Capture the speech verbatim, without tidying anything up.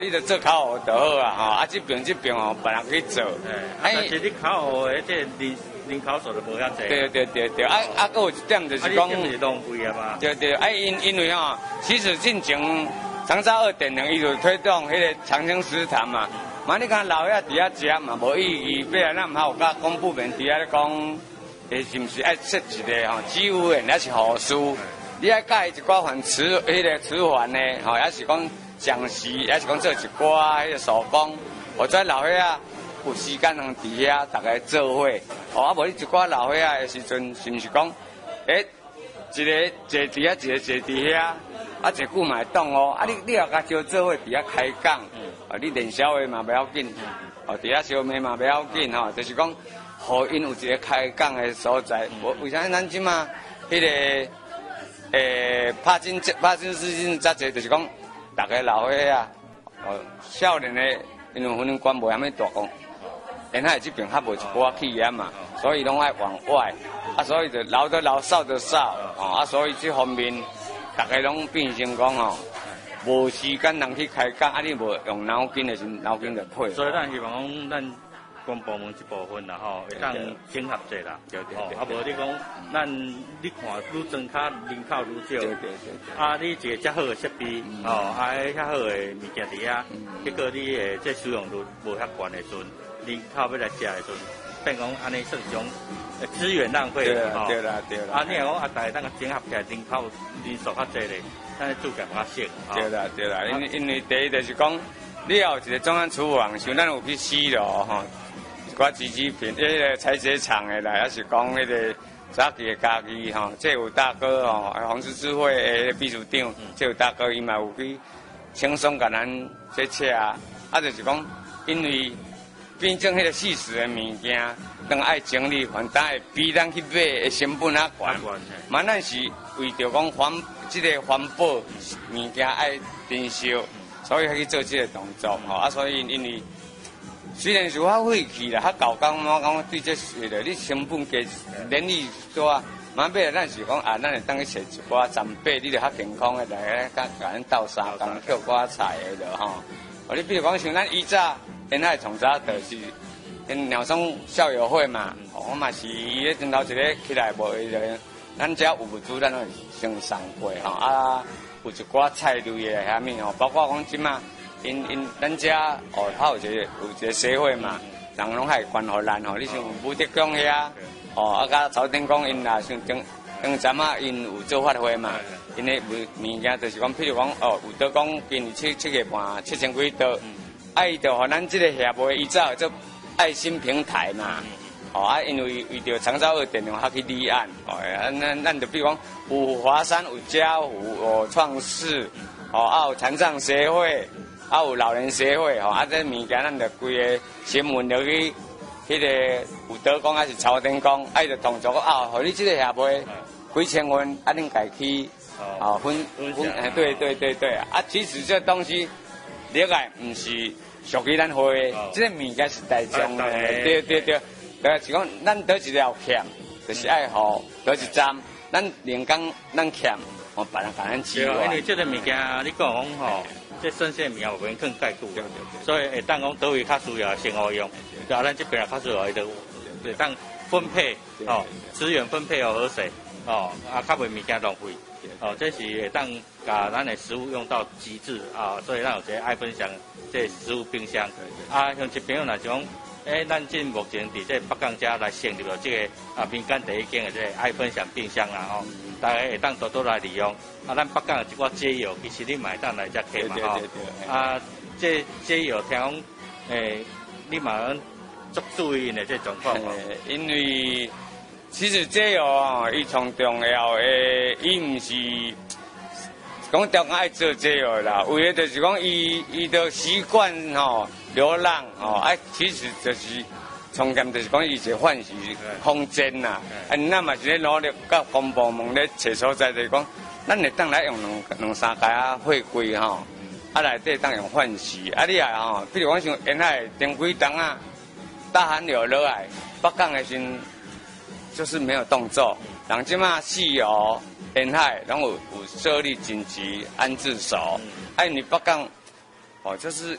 你着做考核就好啊，吼，啊这边这边哦，别人去做。 哎，但是你考核的这人人口数就无遐济。对对对对，啊啊，还有一点就是讲， 是浪费啊嘛。对对，哎因因为吼，其实进前长沙二点零伊就推动迄个长青食堂嘛，嘛你看老遐伫遐食嘛无意义，不然咱唔好甲公部门伫遐咧讲，诶是毋是爱设一个吼机务员，还是护士？你爱教一寡还迟迄个迟缓呢，吼，还是讲讲习，还是讲做一寡迄个手工，或者老岁仔有时间通伫遐大家做伙，哦，啊无你一寡老岁仔的时阵，是毋是讲，诶，一个坐伫遐，一个坐伫遐，啊，坐久嘛会懂哦，啊你你也甲招做伙伫遐开讲，啊你练小话嘛不要紧，哦伫遐烧麦嘛不要紧吼，就是讲，互因有一个开讲的所在，我为啥咱即嘛迄个？诶，拍金拍金事情则侪，就是讲，大家老岁仔，哦，少年的，因为可能官无遐么大讲，沿海这边较无一寡企业嘛，所以拢爱往外，啊，所以就老的老少的少，哦，啊，所以这方面，大家拢变成讲哦，无时间人去开讲，啊，你无用脑筋的时，脑筋就配。 所以咱希望讲咱。公部门一部分啦吼，会当整合者啦，对对对。啊，无你讲，咱你看愈增加人口愈少，对对对。啊，你一个遮好的设备，哦，啊，遐好的物件伫遐，结果你诶这使用率无遐悬的时阵，人口要来食的时阵，变讲安尼算一种资源浪费吼。对啦对啦。 啊，你若讲啊，大家当个整合起来，人口人数较济咧，咱做起来较省。 对啦对啦，因为因为第一就是讲，你要有一个中央厨房，像咱有去西楼吼。一寡机器品，迄个采chế厂的啦，还是讲迄个早期的家己吼，这有大哥吼，黄十字会的秘书长，这有大哥伊嘛有去轻松甲咱这车啊，啊就是讲，因为变成迄个细时的物件，当爱整理，反倒会比咱去买的成本较悬，嘛咱是为着讲环这个环保物件爱珍惜，所以才去做这个动作吼，啊所以因为。虽然是较费气啦，较搞工，我讲对这事咧，你成本加人力多，嘛买来咱是讲啊，咱会当去找一寡长辈，你著较健康的来甲甲咱斗相共捡寡菜的了吼。哦，你比如讲像咱以早，现在从早就是因鸟松校友会嘛，我嘛是伊咧顶头一个起来无伊就，咱遮有物资咱会先送过吼，啊有一寡菜类的遐物吼，包括讲即嘛。因因咱遮哦，它有一个有一个社会嘛，人拢还关互咱吼。你像武德宫遐，哦，啊，甲朝天宫因啦，像顶顶阵啊，因有做法会嘛，因的物物件就是讲，譬如讲哦，武德宫今年七七月半七千几桌，啊，伊就互咱即个协会伊早做爱心平台嘛，哦啊，因为为着长沙二点零，他去立案，哦，啊，咱咱就比如讲有华山有家福有创世，哦，啊有残障协会。啊，有老人协会吼，啊，这物件咱着规个新闻落去，迄个武德宫还是朝天宫，啊，伊着动作啊，互你即个协会几千份，啊，恁家去啊分分，哎，对对对对啊，啊，其实这东西，了解毋是属于咱会，即个物件是大众的，对对对，呃，是讲咱得一条欠，就是爱互得一站，咱连工咱欠，我别人甲咱支援。 因为即个物件你讲讲吼。这新鲜物件有免更解决，所以会当讲倒位较需要先好用，然后咱这边也较需要就会当分配哦，资源分配哦好势哦，啊较袂物件浪费哦，这是会当把咱的食物用到极致啊，所以咱有一个爱分享这食物冰箱啊，像这边有哪种诶，咱今目前伫这北港遮来成立了这个啊民间第一间的这个爱分享冰箱啦吼，大家会当多多来利用。啊，咱北港有一寡街友，其实你买当来遮客嘛吼。啊，这街友听讲，诶，你嘛足注意的这状况嘛。 因为其实街友哦，伊从重要诶，伊毋是讲条爱做街友啦，为了就是讲伊伊的习惯吼流浪吼，啊，其实就是从前就是讲伊是唤起空间呐，啊，那嘛是咧努力，甲公部门咧找所在，就是讲。咱会当来用两两三家啊货柜吼，啊内底当用换洗，啊你啊吼，比如讲像沿海电轨灯啊，大寒流落来，北港的时就是没有动作，人即马西游沿海拢有有设立紧急安置所，啊因为北港哦，就是